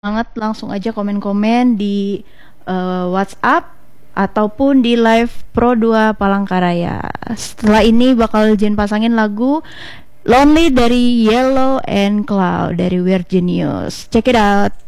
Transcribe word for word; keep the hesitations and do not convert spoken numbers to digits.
Banget langsung aja komen-komen di eh, WhatsApp ataupun di live Pro dua Palangkaraya. Setelah ini bakal Jen pasangin lagu Lonely dari Yellow and Cloud dari Weird Genius. Check it out.